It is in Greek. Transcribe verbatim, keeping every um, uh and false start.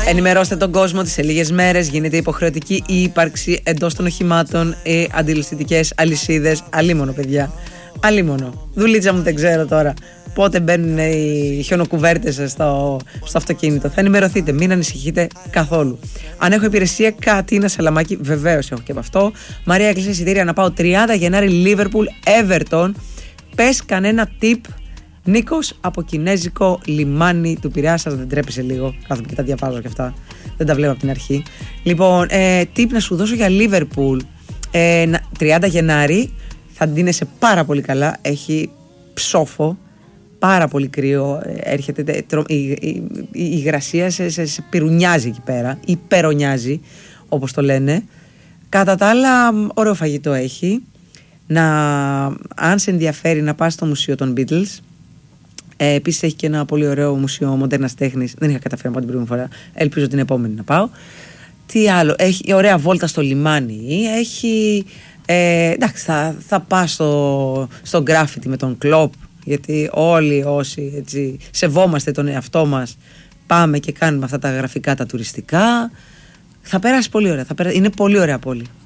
Ενημερώστε τον κόσμο ότι σε λίγες μέρες γίνεται υποχρεωτική η ύπαρξη εντός των οχημάτων οι αντιληστικές αλυσίδες. Αλίμονο, παιδιά. Αλίμονο. Δουλίτσα μου δεν ξέρω τώρα πότε μπαίνουν οι χιονοκουβέρτες στο, στο αυτοκίνητο. Θα ενημερωθείτε, μην ανησυχείτε καθόλου. Αν έχω υπηρεσία Κατίνα Σαλαμάκη, βεβαίως έχω και από αυτό. Μαρία, έκλεισε εισιτήρια να πάω τριάντα Γενάρη Λίβερπουλ Everton. Πες κανένα tip. Νίκος από κινέζικο λιμάνι του Πειραιά. Σας δεν τρέπεσαι λίγο. Κάθομαι και τα διαβάζω και αυτά. Δεν τα βλέπω από την αρχή. Λοιπόν, ε, tip να σου δώσω για Λίβερπουλ. Ε, τριάντα Γενάρη θα ντύνεσαι πάρα πολύ καλά. Έχει ψόφο. Πάρα πολύ κρύο. Έρχεται. Η, η, η, η υγρασία σε, σε, σε πυρουνιάζει εκεί πέρα. Υπερονιάζει, όπως το λένε. Κατά τα άλλα, ωραίο φαγητό έχει. Να, αν σε ενδιαφέρει να πας στο μουσείο των Beatles. Ε, επίσης έχει και ένα πολύ ωραίο μουσείο μοντέρνας τέχνης. Δεν είχα καταφέρει να πάω την προηγούμενη φορά. Ελπίζω την επόμενη να πάω. Τι άλλο, έχει ωραία βόλτα στο λιμάνι. Έχει. Ε, εντάξει, θα, θα πάω στο, στο γκράφιτι με τον Κλοπ. Γιατί όλοι όσοι έτσι, σεβόμαστε τον εαυτό μας, πάμε και κάνουμε αυτά τα γραφικά, τα τουριστικά. Θα περάσει πολύ ωραία. Θα περάσει, είναι πολύ ωραία πόλη.